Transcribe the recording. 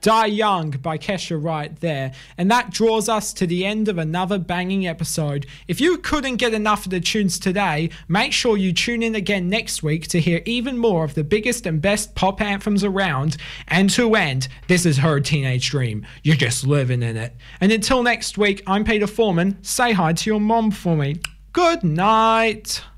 Die Young by Kesha right there. And that draws us to the end of another banging episode. If you couldn't get enough of the tunes today, make sure you tune in again next week to hear even more of the biggest and best pop anthems around. And to end, this is Her Teenage Dream. You're just living in it. And until next week, I'm Peter Foreman. Say hi to your mom for me. Good night.